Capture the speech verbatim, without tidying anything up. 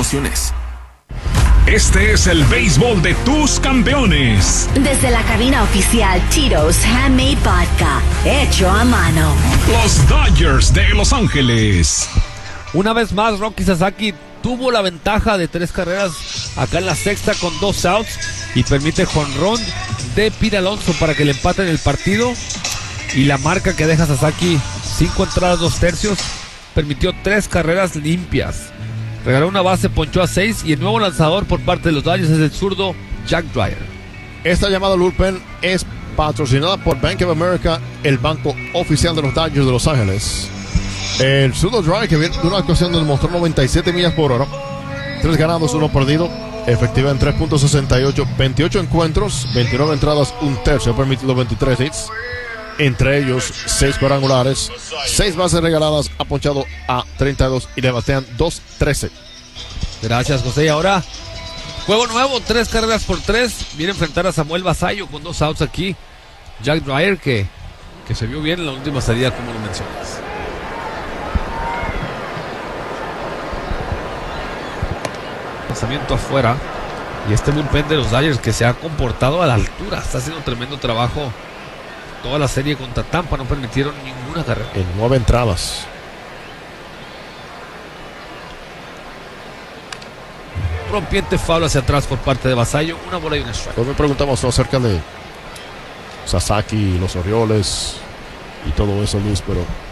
condiciones. Este es el béisbol de tus campeones. Desde la cabina oficial Tito's Handmade Vodka, hecho a mano. Los Dodgers de Los Ángeles. Una vez más, Rocky Sasaki tuvo la ventaja de tres carreras acá en la sexta con dos outs y permite jonrón de Pete Alonso para que le empaten el partido. Y la marca que deja Sasaki, cinco entradas, dos tercios, permitió tres carreras limpias. Regaló una base, ponchó a seis y el nuevo lanzador por parte de los Dodgers es el zurdo Jack Dreyer. Esta llamada al bullpen es patrocinada por Bank of America, el banco oficial de los Dodgers de Los Ángeles. El zurdo Dreyer, que viene de una actuación donde mostró noventa y siete millas por hora, tres ganados, uno perdido, efectiva en tres punto sesenta y ocho, veintiocho encuentros, veintinueve entradas, un tercio, ha permitido veintitrés hits. Entre ellos, seis cuadrangulares, seis bases regaladas, ha ponchado a treinta y dos y le batean dos trece. Gracias, José. Y ahora, juego nuevo, tres carreras por tres. Viene a enfrentar a Samuel Basallo con dos outs aquí. Jack Dreyer, que, que se vio bien en la última salida, como lo mencionas. Lanzamiento afuera. Y este bullpen de los Dodgers que se ha comportado a la altura. Está haciendo un tremendo trabajo. Toda la serie contra Tampa no permitieron ninguna carrera. En nueve entradas. Rompiente foul hacia atrás por parte de Basallo. Una bola y un strike. Hoy me preguntamos acerca de Sasaki, los Orioles y todo eso, Luis, pero